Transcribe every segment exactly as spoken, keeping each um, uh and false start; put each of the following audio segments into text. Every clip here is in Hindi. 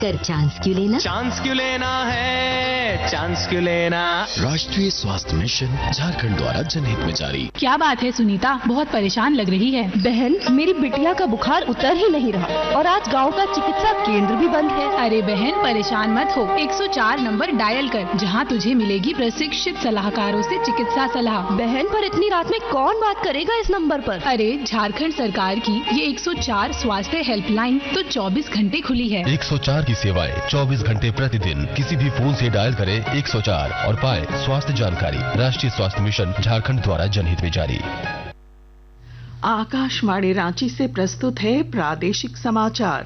कर चांस क्यों लेना? चांस क्यों लेना है, चांस क्यों लेना? राष्ट्रीय स्वास्थ्य मिशन झारखंड द्वारा जनहित में जारी। क्या बात है सुनीता, बहुत परेशान लग रही है। बहन, मेरी बिटिया का बुखार उतर ही नहीं रहा और आज गांव का चिकित्सा केंद्र भी बंद है। अरे बहन परेशान मत हो, एक सौ चार नंबर डायल कर, जहां तुझे मिलेगी प्रशिक्षित सलाहकारों से चिकित्सा सलाह। बहन, पर इतनी रात में कौन बात करेगा इस नंबर पर? अरे झारखंड सरकार की ये एक सौ चार स्वास्थ्य हेल्पलाइन तो चौबीस घंटे खुली है। एक सौ चार की सेवाएं चौबीस घंटे प्रतिदिन किसी भी फोन से डायल करें एक सौ चार और पाए स्वास्थ्य जानकारी। राष्ट्रीय स्वास्थ्य मिशन झारखंड द्वारा जनहित में जारी। आकाशवाणी रांची से प्रस्तुत है प्रादेशिक समाचार।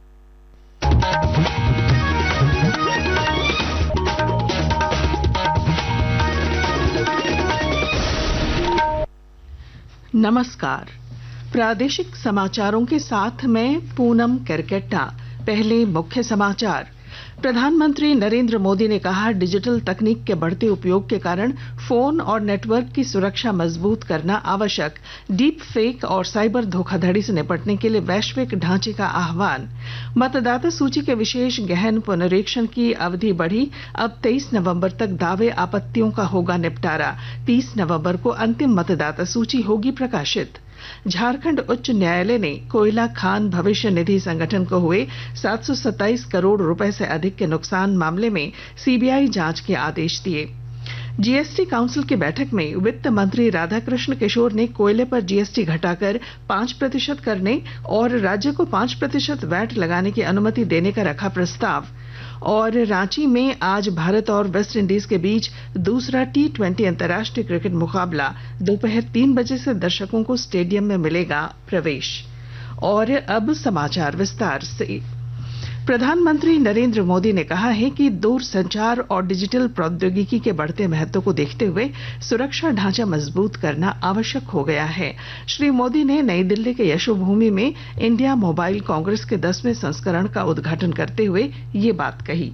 नमस्कार, प्रादेशिक समाचारों के साथ मैं पूनम करकेट्टा। पहले मुख्य समाचार। प्रधानमंत्री नरेंद्र मोदी ने कहा, डिजिटल तकनीक के बढ़ते उपयोग के कारण फोन और नेटवर्क की सुरक्षा मजबूत करना आवश्यक। डीप फेक और साइबर धोखाधड़ी से निपटने के लिए वैश्विक ढांचे का आह्वान। मतदाता सूची के विशेष गहन पुनरीक्षण की अवधि बढ़ी, अब तेईस नवंबर तक दावे आपत्तियों का होगा निपटारा। तीस नवंबर को अंतिम मतदाता सूची होगी प्रकाशित। झारखंड उच्च न्यायालय ने कोयला खान भविष्य निधि संगठन को हुए सात सौ सत्ताईस करोड़ रुपए से अधिक के नुकसान मामले में सीबीआई जांच के आदेश दिए। जीएसटी काउंसिल की बैठक में वित्त मंत्री राधाकृष्ण किशोर ने कोयले पर जीएसटी घटाकर पांच प्रतिशत करने और राज्य को पांच प्रतिशत वैट लगाने की अनुमति देने का रखा प्रस्ताव। और रांची में आज भारत और वेस्ट इंडीज के बीच दूसरा टी ट्वेंटी अंतर्राष्ट्रीय क्रिकेट मुकाबला दोपहर तीन बजे से दर्शकों को स्टेडियम में मिलेगा प्रवेश। और अब समाचार विस्तार से। प्रधानमंत्री नरेंद्र मोदी ने कहा है कि दूरसंचार और डिजिटल प्रौद्योगिकी के बढ़ते महत्व को देखते हुए सुरक्षा ढांचा मजबूत करना आवश्यक हो गया है। श्री मोदी ने नई दिल्ली के यशोभूमि में इंडिया मोबाइल कांग्रेस के दसवें संस्करण का उद्घाटन करते हुए ये बात कही।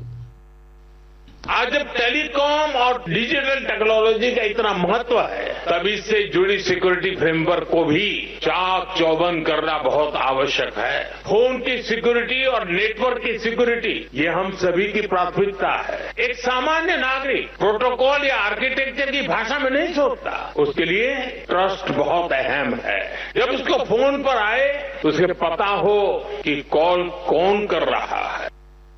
आज जब टेलीकॉम और डिजिटल टेक्नोलॉजी का इतना महत्व है, तब इससे जुड़ी सिक्योरिटी फ्रेमवर्क को भी चाक चौबंद करना बहुत आवश्यक है। फोन की सिक्योरिटी और नेटवर्क की सिक्योरिटी ये हम सभी की प्राथमिकता है। एक सामान्य नागरिक प्रोटोकॉल या आर्किटेक्चर की भाषा में नहीं सोचता, उसके लिए ट्रस्ट बहुत अहम है। जब उसको फोन पर आए तो उसे पता हो कि कॉल कौन कर रहा है।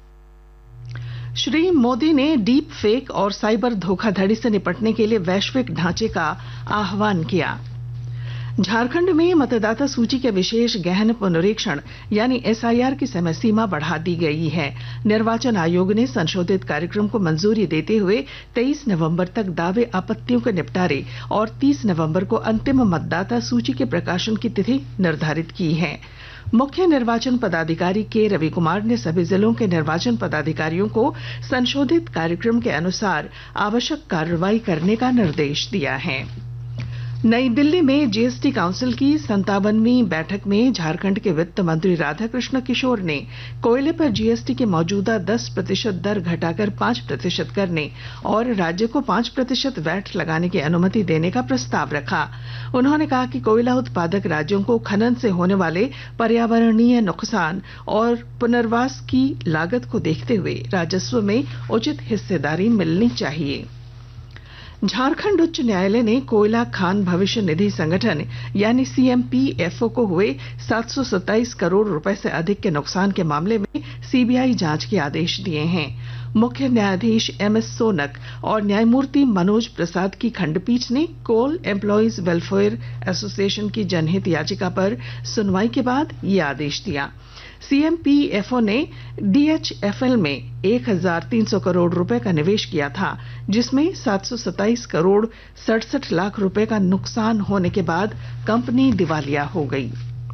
श्री मोदी ने डीप फेक और साइबर धोखाधड़ी से निपटने के लिए वैश्विक ढांचे का आह्वान किया। झारखंड में मतदाता सूची के विशेष गहन पुनरीक्षण यानी एसआईआर की समय सीमा बढ़ा दी गई है। निर्वाचन आयोग ने संशोधित कार्यक्रम को मंजूरी देते हुए तेईस नवंबर तक दावे आपत्तियों के निपटारे और तीस नवंबर को अंतिम मतदाता सूची के प्रकाशन की तिथि निर्धारित की है। मुख्य निर्वाचन पदाधिकारी के रवि कुमार ने सभी जिलों के निर्वाचन पदाधिकारियों को संशोधित कार्यक्रम के अनुसार आवश्यक कार्रवाई करने का निर्देश दिया है। नई दिल्ली में जीएसटी काउंसिल की संतावनवीं बैठक में झारखंड के वित्त मंत्री राधाकृष्ण किशोर ने कोयले पर जीएसटी के मौजूदा दस प्रतिशत दर घटाकर पांच प्रतिशत करने और राज्य को पांच प्रतिशत वैट लगाने की अनुमति देने का प्रस्ताव रखा। उन्होंने कहा कि कोयला उत्पादक राज्यों को खनन से होने वाले पर्यावरणीय नुकसान और पुनर्वास की लागत को देखते हुए राजस्व में उचित हिस्सेदारी मिलनी चाहिए। झारखंड उच्च न्यायालय ने कोयला खान भविष्य निधि संगठन यानी सीएमपीएफओ को हुए सात सौ सत्ताईस करोड़ रुपए से अधिक के नुकसान के मामले में सीबीआई जांच के आदेश दिए हैं। मुख्य न्यायाधीश एमएस सोनक और न्यायमूर्ति मनोज प्रसाद की खंडपीठ ने कोल एम्प्लॉयज वेलफेयर एसोसिएशन की जनहित याचिका पर सुनवाई के बाद ये आदेश दिया। सीएमपीएफओ ने डीएचएफएल में एक हजार तीन सौ करोड़ रुपए का निवेश किया था, जिसमें सात सौ सत्ताईस करोड़ सड़सठ लाख रुपए का नुकसान होने के बाद कंपनी दिवालिया हो गई।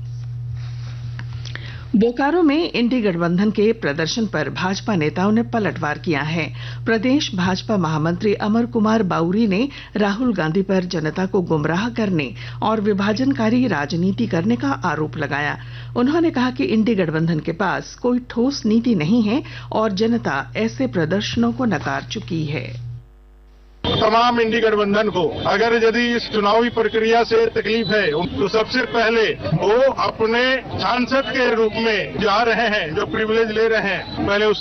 बोकारो में इंडी गठबंधन के प्रदर्शन पर भाजपा नेताओं ने पलटवार किया है। प्रदेश भाजपा महामंत्री अमर कुमार बाउरी ने राहुल गांधी पर जनता को गुमराह करने और विभाजनकारी राजनीति करने का आरोप लगाया। उन्होंने कहा कि इंडी गठबंधन के पास कोई ठोस नीति नहीं है और जनता ऐसे प्रदर्शनों को नकार चुकी है। तमाम इंडी गठबंधन को अगर यदि इस चुनावी प्रक्रिया से तकलीफ है तो सबसे पहले वो अपने सांसद के रूप में जा रहे हैं, जो प्रिविलेज ले रहे हैं, पहले उस